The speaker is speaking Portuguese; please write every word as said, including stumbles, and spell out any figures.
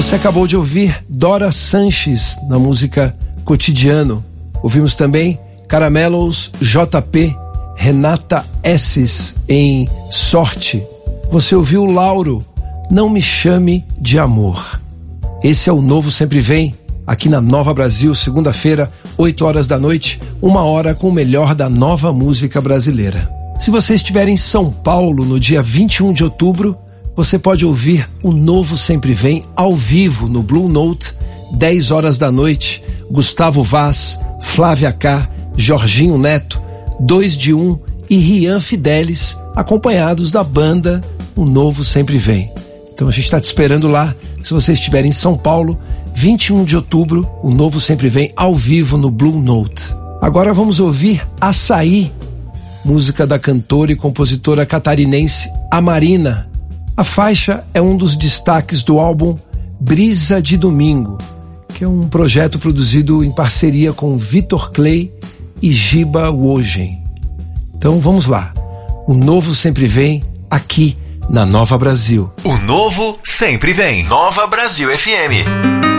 Você acabou de ouvir Dora Sanches na música Cotidiano. Ouvimos também Caramelos J P, Renata Esses em Sorte. Você ouviu Lauro, Não Me Chame de Amor. Esse é o Novo Sempre Vem, aqui na Nova Brasil, segunda-feira, oito horas da noite, uma hora com o melhor da nova música brasileira. Se você estiver em São Paulo no dia vinte e um de outubro, você pode ouvir o Novo Sempre Vem ao vivo no Blue Note, dez horas da noite. Gustavo Vaz, Flávia K, Jorginho Neto, dois de um e Rian Fidelis, acompanhados da banda O Novo Sempre Vem. Então a gente está te esperando lá. Se você estiver em São Paulo, vinte e um de outubro, O Novo Sempre Vem ao vivo no Blue Note. Agora vamos ouvir Açaí, música da cantora e compositora catarinense Amarina. A faixa é um dos destaques do álbum Brisa de Domingo, que é um projeto produzido em parceria com Vitor Clay e Giba Wogen. Então vamos lá. O Novo Sempre Vem aqui na Nova Brasil. O Novo Sempre Vem. Nova Brasil F M.